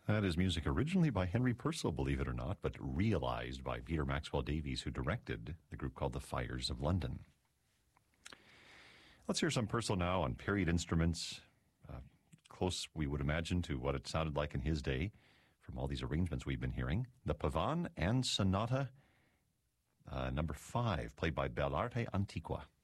That is music originally by Henry Purcell, believe it or not, but realized by Peter Maxwell Davies, who directed the group called the Fires of London. Let's hear some Purcell now on period instruments, close, we would imagine, to what it sounded like in his day from all these arrangements we've been hearing. The Pavan and Sonata number 5, played by Bell'Arte Antiqua.